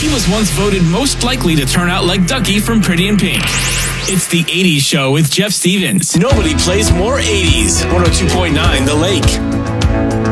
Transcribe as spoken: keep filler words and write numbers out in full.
He was once voted most likely to turn out like Ducky from Pretty in Pink. It's the eighties Show with Jeff Stevens. Nobody plays more eighties. one oh two point nine The Lake.